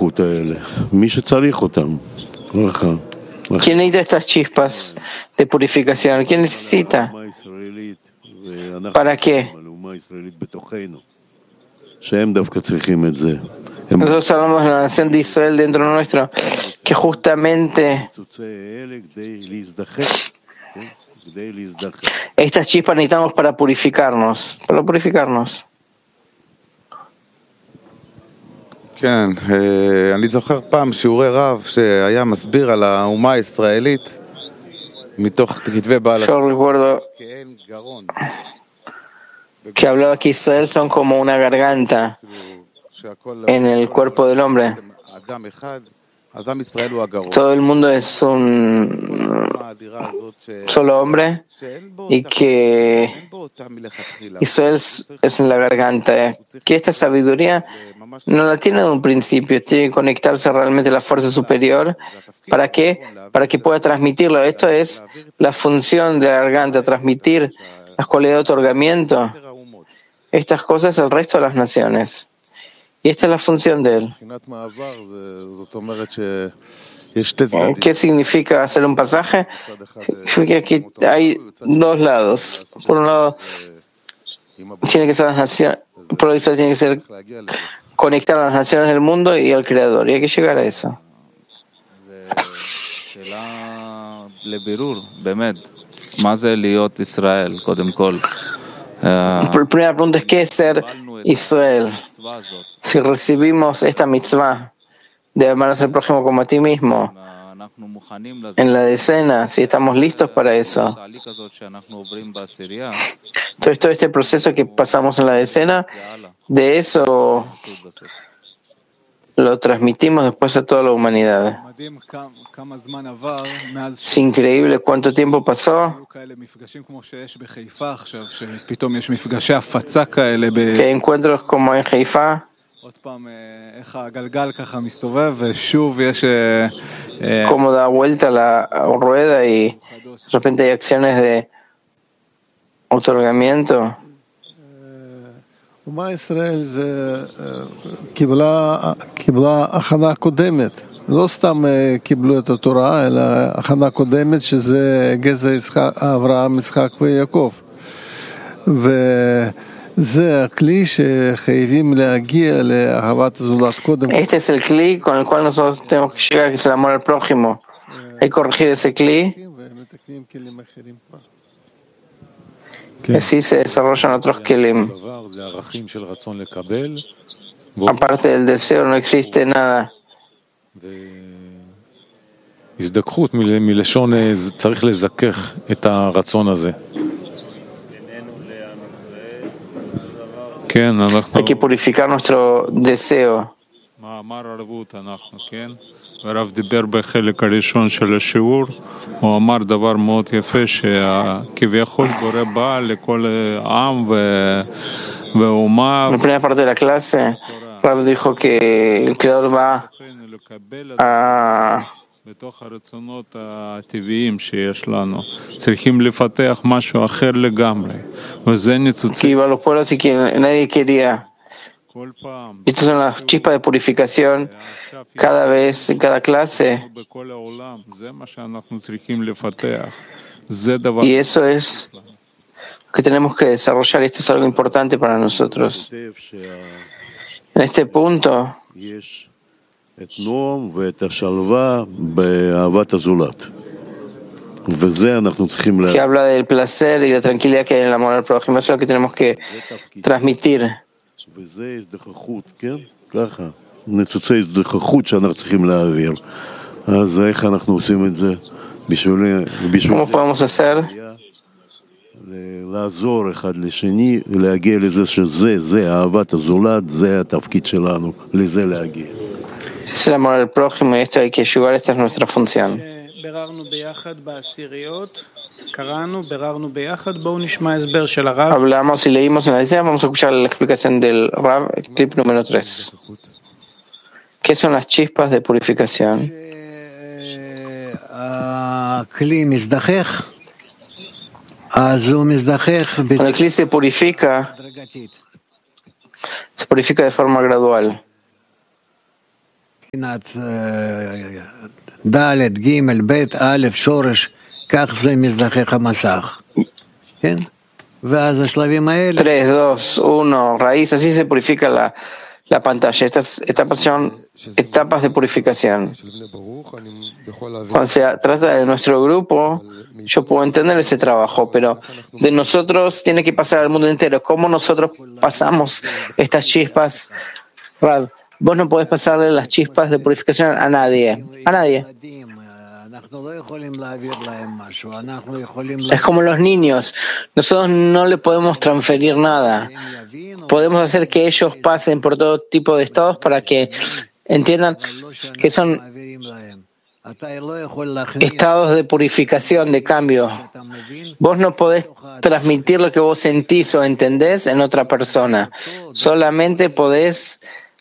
¿Quién necesita estas chispas de purificación? ¿Quién necesita? ¿Para qué? Nosotros hablamos de la nación de Israel dentro nuestro, que justamente estas chispas necesitamos para purificarnos. כן, אני זוכר פעם שיעורי רב שהיה מסביר על האומה הישראלית מתוך כתבי בעל Yo recuerdo כאין גרון. que hablaba que Israel son como una garganta en el cuerpo del hombre. אדם אחד, אז עם ישראל הוא הגרון. Todo el mundo es un solo hombre y que Israel es en la garganta. Que esta sabiduría no la tiene de un principio, tiene que conectarse realmente a la fuerza superior. ¿Para qué? Para que pueda transmitirlo. Esto es la función de la garganta, transmitir las cualidades de otorgamiento, estas cosas al resto de las naciones. Y esta es la función de él. ¿Qué significa hacer un pasaje? Significa que hay dos lados. Por un lado, tiene que ser las naciones, por un lado tiene que ser conectar a las naciones del mundo y al Creador. Y hay que llegar a eso. La primera pregunta es: ¿qué es ser Israel? Si recibimos esta mitzvah de amarse al prójimo como a ti mismo en la decena, si estamos listos para eso. Entonces, todo este proceso que pasamos en la decena, de eso lo transmitimos después a toda la humanidad. Es increíble cuánto tiempo pasó. Que hay encuentros como en Haifa, cómo da vuelta la rueda y de repente hay acciones de otorgamiento. אומה ישראל קיבלה הכנה קודמת, לא סתם קיבלו את התורה, אלא הכנה קודמת שזה גזע אברהם, יצחק ויעקב. וזה הכלי שחייבים להגיע לאהבת הזולת קודם. Este es el clic con el cual nosotros tenemos que llegar, que es el amor al prójimo. Hay que corregir ese clic. Así se desarrollan otros kelim. Aparte del deseo no existe nada. הזדככות מלשון צריך לזכך את הרצון הזה. כן, אנחנו... Hay que purificar nuestro deseo. מאמר ערבות אנחנו, כן? הרב דיבר בחלק הראשון של השיעור, הוא אמר דבר מאוד יפה שכביכול בורא בא לכל עם ואומה. En la primera parte de la clase, Rav dijo que el Creador va a בתוך הרצונות הטבעיים שיש לנו, צריכים לפתח משהו אחר לגמרי, וזה ניצוצות. que iba a los pueblos y que nadie quería. Estas son las chispas de purificación cada vez, en cada clase. Y eso es que tenemos que desarrollar. Esto es algo importante para nosotros. En este punto, que habla del placer y la tranquilidad que hay en el amor al prójimo, eso es lo que tenemos que transmitir. ניצוצי הזדככות שאנחנו צריכים להעביר. אז איך אנחנו עושים את זה? ¿Cómo podemos hacer? לעזור אחד לשני, להגיע לזה שזה אהבת הזולת, זה התפקיד שלנו, לזה להגיע. Es el amor al prójimo y esto hay que ayudar, esta es nuestra función. Hablamos y leímos en la decena, vamos a escuchar la explicación del Rav, el clip número 3. ¿Qué son las chispas de purificación? Cuando el clip se purifica de forma gradual. ד' ג' ב' א' שורש, כך זה מזדחך המסך. כן? ואז השלבים האלה... 3, 2, 1, raíz, así se purifica la pantalla. Estas etapas son etapas de purificación. Cuando se trata de nuestro grupo, yo puedo entender ese trabajo, pero de nosotros tiene que pasar al mundo entero. ¿Cómo nosotros pasamos estas chispas? Rab, vos no podés pasarle las chispas de purificación a nadie. A nadie. Es como los niños. Nosotros no le podemos transferir nada. Podemos hacer que ellos pasen por todo tipo de estados para que entiendan que son estados de purificación, de cambio. Vos no podés transmitir lo que vos sentís o entendés en otra persona. Solamente podés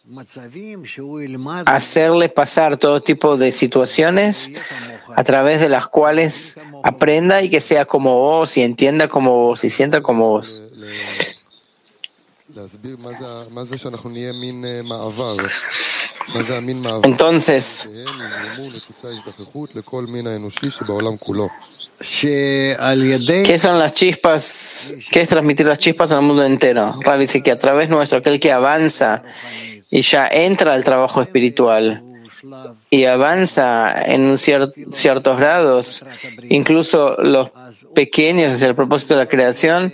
hacerle pasar todo tipo de situaciones a través de las cuales aprenda y que sea como vos y entienda como vos y sienta como vos. Entonces, ¿qué son las chispas? ¿Qué es transmitir las chispas al mundo entero? Rav dice que a través nuestro, aquel que avanza y ya entra al trabajo espiritual y avanza en ciertos grados, incluso los pequeños hacia el propósito de la creación,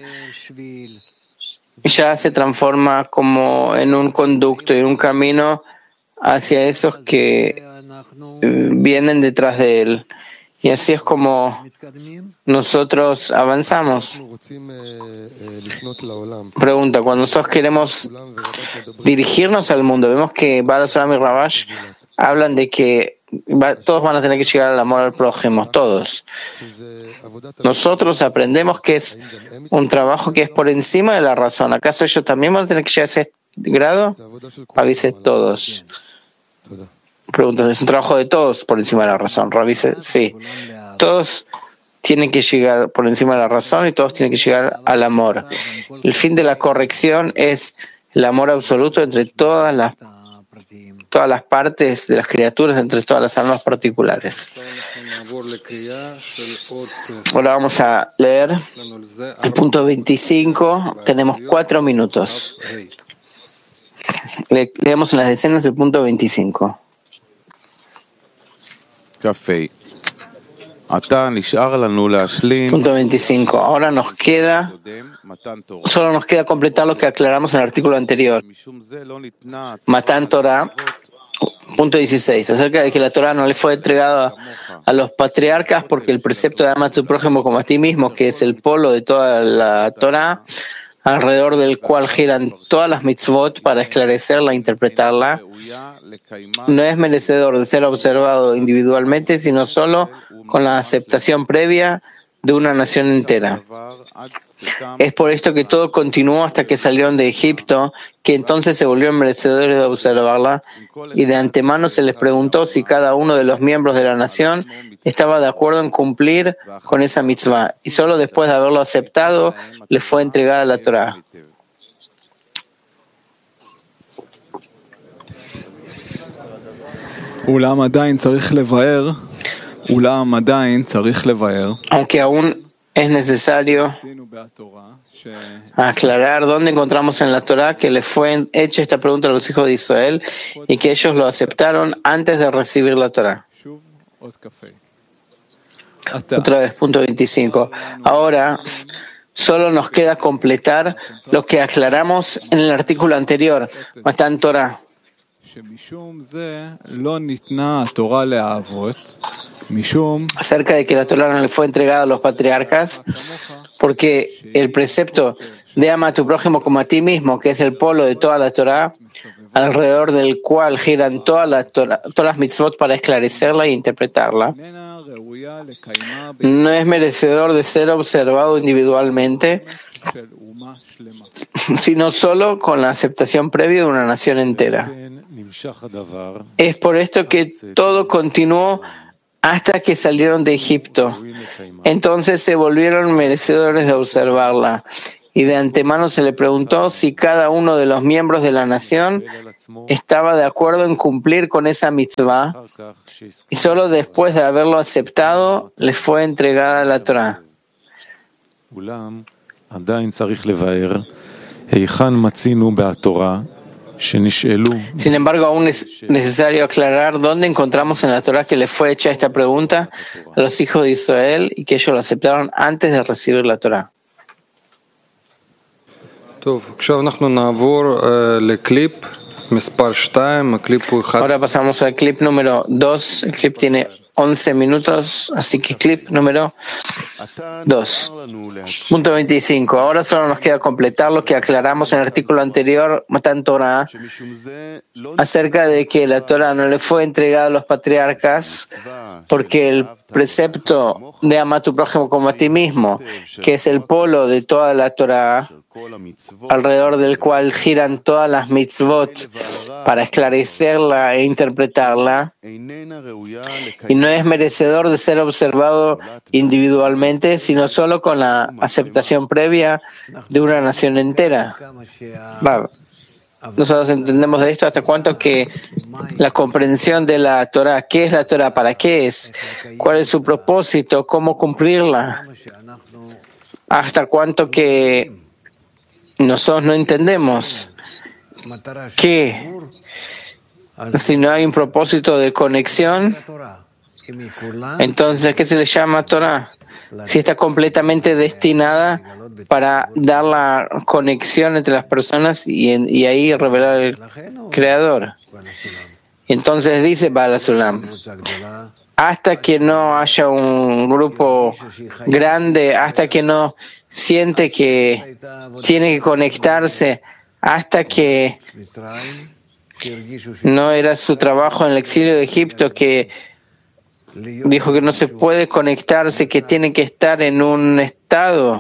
ya se transforma como en un conducto y un camino hacia esos que vienen detrás de él. Y así es como nosotros avanzamos. Pregunta, cuando nosotros queremos dirigirnos al mundo, vemos que Baal HaSulam y Rabash hablan de que todos van a tener que llegar al amor al prójimo, todos. Nosotros aprendemos que es un trabajo que es por encima de la razón. ¿Acaso ellos también van a tener que llegar a ese grado? Avise todos. Pregunta, ¿es un trabajo de todos por encima de la razón? Avise, sí. Todos tienen que llegar por encima de la razón y todos tienen que llegar al amor. El fin de la corrección es el amor absoluto entre todas las partes de las criaturas, entre todas las almas particulares. Ahora vamos a leer el punto 25. Tenemos 4 minutos. Leemos en las decenas el punto 25. Café. Punto 25. Ahora solo nos queda completar lo que aclaramos en el artículo anterior. Matan Torah. Punto 16. Acerca de que la Torah no le fue entregada a los patriarcas porque el precepto de ama a tu prójimo como a ti mismo, que es el polo de toda la Torah, alrededor del cual giran todas las mitzvot para esclarecerla e interpretarla, no es merecedor de ser observado individualmente, sino solo con la aceptación previa de una nación entera. Es por esto que todo continuó hasta que salieron de Egipto, que entonces se volvieron merecedores de observarla, y de antemano se les preguntó si cada uno de los miembros de la nación estaba de acuerdo en cumplir con esa mitzvah, y solo después de haberlo aceptado les fue entregada la Torah. Aunque aún es necesario aclarar dónde encontramos en la Torah que le fue hecha esta pregunta a los hijos de Israel y que ellos lo aceptaron antes de recibir la Torah. Otra vez, punto 25. Ahora solo nos queda completar lo que aclaramos en el artículo anterior, Matan Torah. Acerca de que la Torah no le fue entregada a los patriarcas, porque el precepto de ama a tu prójimo como a ti mismo, que es el polo de toda la Torah, alrededor del cual giran todas las mitzvot para esclarecerla e interpretarla, no es merecedor de ser observado individualmente, sino solo con la aceptación previa de una nación entera. Es por esto que todo continuó hasta que salieron de Egipto. Entonces se volvieron merecedores de observarla, y de antemano se le preguntó si cada uno de los miembros de la nación estaba de acuerdo en cumplir con esa mitzvah, y solo después de haberlo aceptado le fue entregada la Torah. Sin embargo, aún es necesario aclarar dónde encontramos en la Torah que le fue hecha esta pregunta a los hijos de Israel y que ellos lo aceptaron antes de recibir la Torah. Ahora pasamos al clip número 2. El clip tiene 11 minutos, así que clip número 2. Punto 25. Ahora solo nos queda completar lo que aclaramos en el artículo anterior, Matan Torah, acerca de que la Torah no le fue entregada a los patriarcas porque el precepto de ama a tu prójimo como a ti mismo, que es el polo de toda la Torah, alrededor del cual giran todas las mitzvot para esclarecerla e interpretarla, y no es merecedor de ser observado individualmente, sino solo con la aceptación previa de una nación entera. Nosotros entendemos de esto hasta cuánto que la comprensión de la Torah, ¿qué es la Torah? ¿Para qué es? ¿Cuál es su propósito? ¿Cómo cumplirla? Hasta cuánto que nosotros no entendemos que si no hay un propósito de conexión, entonces ¿qué se le llama Torah? Si está completamente destinada para dar la conexión entre las personas y ahí revelar el Creador. Entonces dice Baal HaSulam, hasta que no haya un grupo grande, hasta que no siente que tiene que conectarse, hasta que no era su trabajo en el exilio de Egipto, que dijo que no se puede conectarse, que tiene que estar en un estado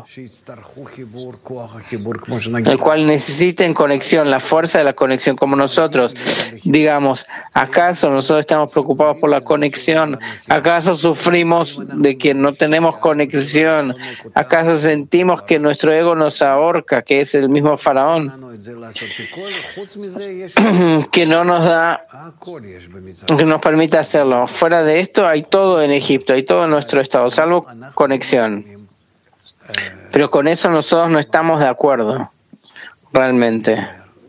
en el cual necesiten conexión, la fuerza de la conexión, como nosotros. Digamos, ¿acaso nosotros estamos preocupados por la conexión? ¿Acaso sufrimos de que no tenemos conexión? ¿Acaso sentimos que nuestro ego nos ahorca, que es el mismo faraón, que no nos da, que nos permite hacerlo? Fuera de esto hay todo en Egipto, hay todo en nuestro estado, salvo conexión. Pero con eso nosotros no estamos de acuerdo, realmente.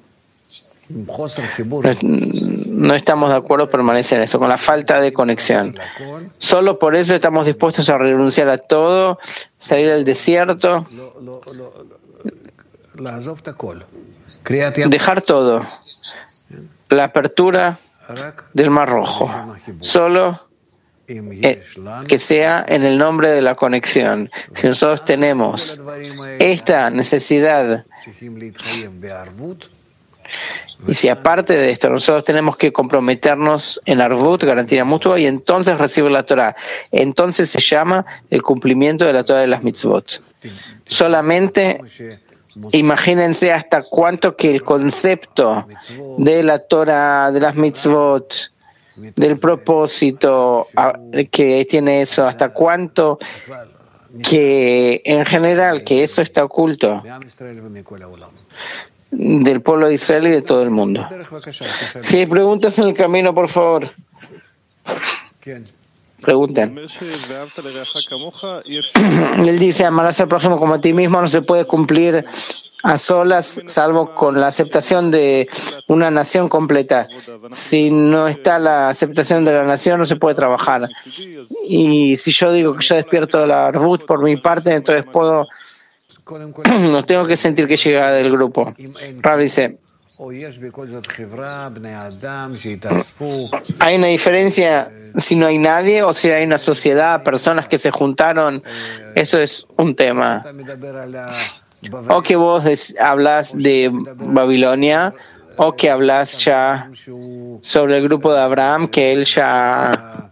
No estamos de acuerdo, permanece en eso, con la falta de conexión. Solo por eso estamos dispuestos a renunciar a todo, salir al desierto, dejar todo, la apertura del Mar Rojo, solo que sea en el nombre de la conexión. Si nosotros tenemos esta necesidad, y si aparte de esto nosotros tenemos que comprometernos en Arvut, garantía mutua, y entonces recibir la Torah, entonces se llama el cumplimiento de la Torah de las mitzvot. Solamente imagínense hasta cuánto que el concepto de la Torah, de las mitzvot, del propósito que tiene eso, hasta cuánto que en general que eso está oculto del pueblo de Israel y de todo el mundo. Si hay preguntas en el camino, por favor, pregunten. Él dice, amarás al prójimo como a ti mismo no se puede cumplir a solas, salvo con la aceptación de una nación completa. Si no está la aceptación de la nación, no se puede trabajar. Y si yo digo que yo despierto la Arvut por mi parte, entonces no tengo que sentir que llega del grupo. Rav dice, hay una diferencia si no hay nadie o si hay una sociedad, personas que se juntaron. Eso es un tema. O que vos hablas de Babilonia, o que hablas ya sobre el grupo de Abraham, que él ya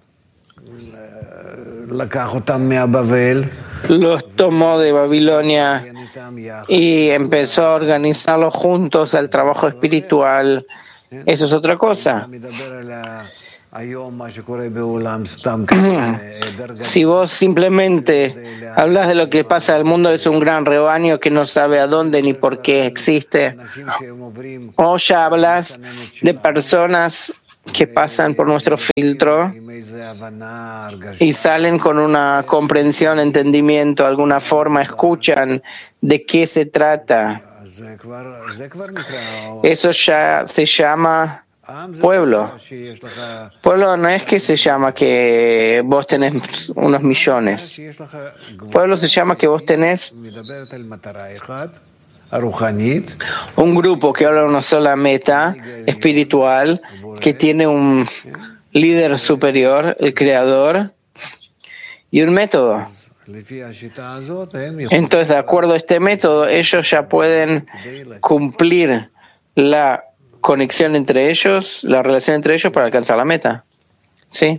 los tomó de Babilonia y empezó a organizarlos juntos al trabajo espiritual. Eso es otra cosa. Si vos simplemente hablas de lo que pasa al mundo, es un gran rebaño que no sabe a dónde ni por qué existe, o ya hablas de personas que pasan por nuestro filtro y salen con una comprensión, entendimiento, alguna forma, escuchan de qué se trata. Eso ya se llama pueblo. Pueblo no es que se llama que vos tenés unos millones. Pueblo se llama que vos tenés un grupo que habla de una sola meta espiritual, que tiene un líder superior, el creador, y un método. Entonces, de acuerdo a este método, ellos ya pueden cumplir la conexión entre ellos, la relación entre ellos para alcanzar la meta. ¿Sí?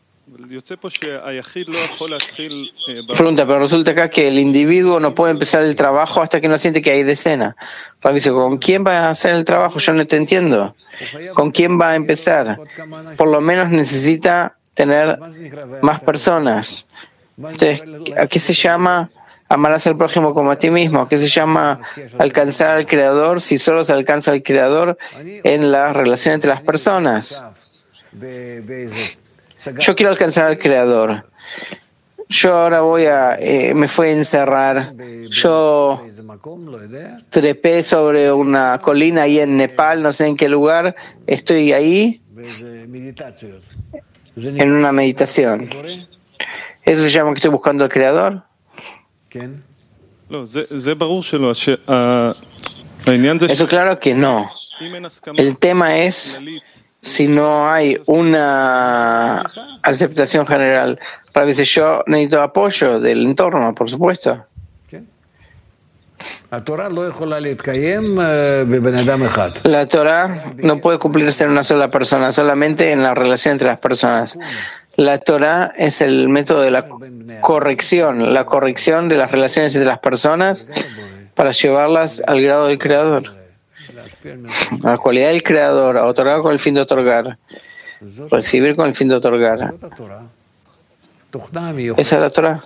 Pregunta, pero resulta acá que el individuo no puede empezar el trabajo hasta que no siente que hay decena. Rabbi dice, ¿con quién va a hacer el trabajo? Yo no te entiendo. ¿Con quién va a empezar? Por lo menos necesita tener más personas. Entonces, ¿a qué se llama amarás al prójimo como a ti mismo? ¿A qué se llama alcanzar al Creador si solo se alcanza al Creador en la relación entre las personas? Yo quiero alcanzar al Creador. Yo ahora me fui a encerrar. Yo trepé sobre una colina ahí en Nepal, no sé en qué lugar. Estoy ahí en una meditación. ¿Eso se llama que estoy buscando al Creador? Eso claro que no. El tema es si no hay una aceptación general. Rabbi dice, yo necesito apoyo del entorno, por supuesto. La Torah no puede cumplirse en una sola persona, solamente en la relación entre las personas. La Torah es el método de la corrección de las relaciones entre las personas para llevarlas al grado del Creador, a la cualidad del Creador, a otorgar con el fin de otorgar, recibir con el fin de otorgar. Esa es la Torah.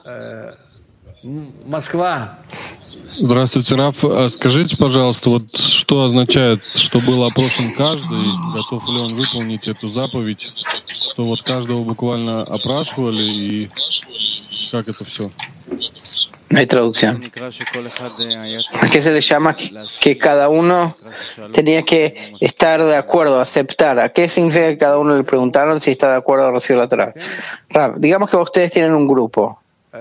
Москва. Здравствуйте, Раф. Скажите, пожалуйста, вот что означает, что был опрошен каждый, готов ли он выполнить эту заповедь, что вот каждого буквально опрашивали и как это все? No hay traducción. ¿A qué se le llama que cada uno tenía que estar de acuerdo, aceptar? ¿A qué significa que cada uno le preguntaron si está de acuerdo a recibir la Torah? Rav, digamos que ustedes tienen un grupo.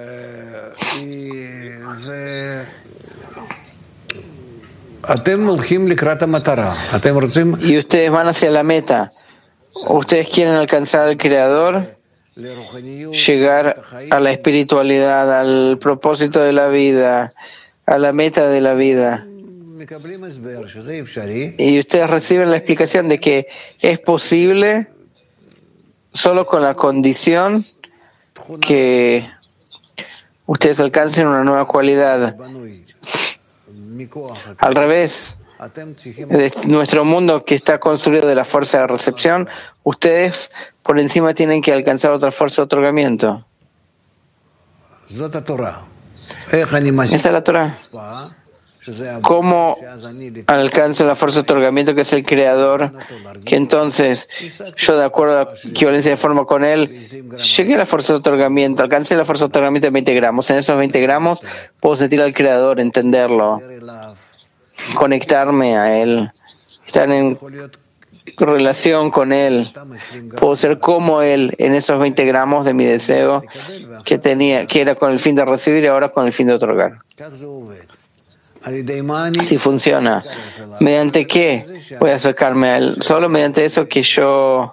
Y ustedes van hacia la meta. Ustedes quieren alcanzar al Creador, llegar a la espiritualidad, al propósito de la vida, a la meta de la vida. Y ustedes reciben la explicación de que es posible solo con la condición que ustedes alcancen una nueva cualidad. Al revés, de nuestro mundo que está construido de la fuerza de recepción, ustedes por encima tienen que alcanzar otra fuerza de otorgamiento. Esa es la Torah. ¿Cómo alcanzo la fuerza de otorgamiento que es el Creador? Que entonces yo, de acuerdo a la equivalencia de forma con Él, llegué a la fuerza de otorgamiento, alcancé la fuerza de otorgamiento de 20 gramos. En esos 20 gramos puedo sentir al Creador, entenderlo, conectarme a Él, estar en relación con Él. Puedo ser como Él en esos 20 gramos de mi deseo que era con el fin de recibir y ahora con el fin de otorgar. Si funciona, ¿mediante qué voy a acercarme a Él? Solo mediante eso, que yo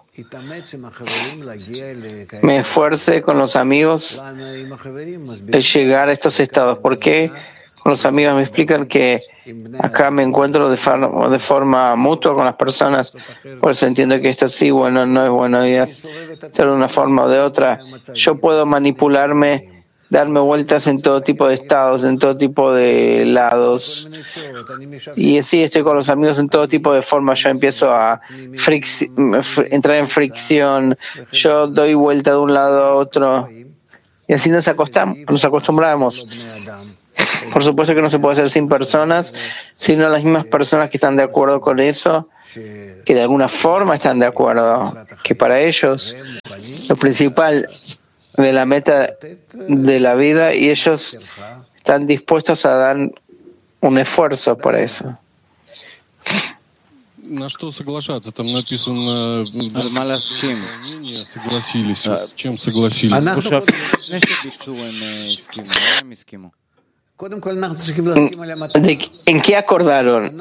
me esfuerce con los amigos de llegar a estos estados. ¿Por qué? Los amigos me explican que acá me encuentro de forma mutua con las personas, por eso entiendo que esto sí, bueno, no es bueno, y hacerlo de una forma o de otra. Yo puedo manipularme darme vueltas en todo tipo de estados, en todo tipo de lados. Y así estoy con los amigos en todo tipo de formas. Yo empiezo a entrar en fricción, yo doy vuelta de un lado a otro. Y así nos acostumbramos. Por supuesto que no se puede hacer sin personas, sino las mismas personas que están de acuerdo con eso, que de alguna forma están de acuerdo, que para ellos lo principal de la meta de la vida, y ellos están dispuestos a dar un esfuerzo para eso. На что соглашаться? Там написано согласились. С чем согласились? ¿En qué acordaron?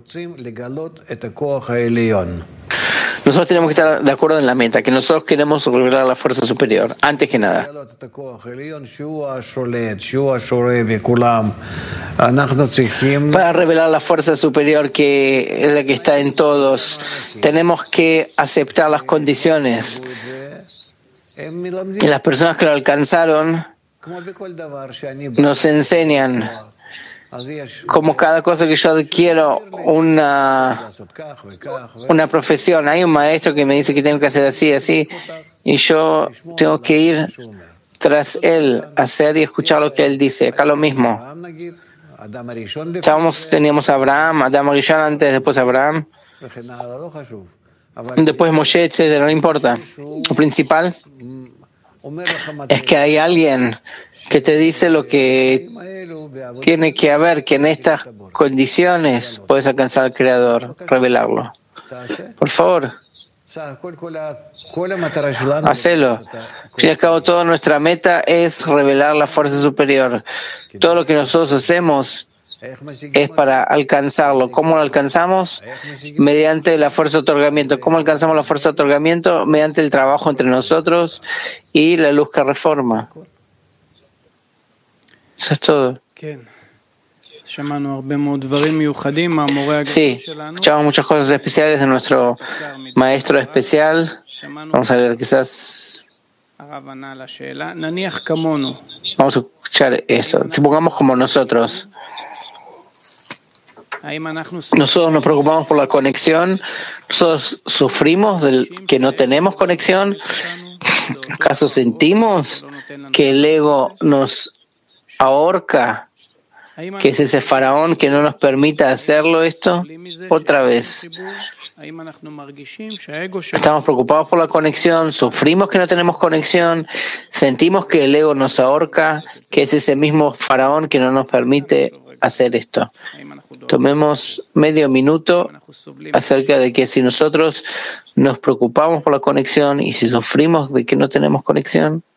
Nosotros tenemos que estar de acuerdo en la meta, que nosotros queremos revelar la fuerza superior, antes que nada. Para revelar la fuerza superior, que es la que está en todos, tenemos que aceptar las condiciones. Y las personas que lo alcanzaron nos enseñan, como cada cosa que yo adquiero una profesión. Hay un maestro que me dice que tengo que hacer así, así, y yo tengo que ir tras él, hacer y escuchar lo que él dice. Acá lo mismo. Teníamos a Abraham, Adam Rishon antes, después Abraham, después Moshe, etc. No importa. Lo principal es que hay alguien que te dice lo que tiene que haber, que en estas condiciones puedes alcanzar al Creador, revelarlo. Por favor, hacelo. Al fin y al cabo, toda nuestra meta es revelar la fuerza superior. Todo lo que nosotros hacemos es para alcanzarlo. ¿Cómo lo alcanzamos? Mediante la fuerza de otorgamiento. ¿Cómo alcanzamos la fuerza de otorgamiento? Mediante el trabajo entre nosotros y la luz que reforma. Eso es todo. Sí, escuchamos muchas cosas especiales de nuestro maestro especial. Vamos a ver, quizás vamos a escuchar eso. Supongamos como nosotros nos preocupamos por la conexión, nosotros sufrimos del que no tenemos conexión. ¿Acaso sentimos que el ego nos ahorca, que es ese faraón que no nos permite hacerlo esto? Otra vez, estamos preocupados por la conexión, sufrimos que no tenemos conexión, sentimos que el ego nos ahorca, que es ese mismo faraón que no nos permite hacer esto. Tomemos medio minuto acerca de que si nosotros nos preocupamos por la conexión y si sufrimos de que no tenemos conexión,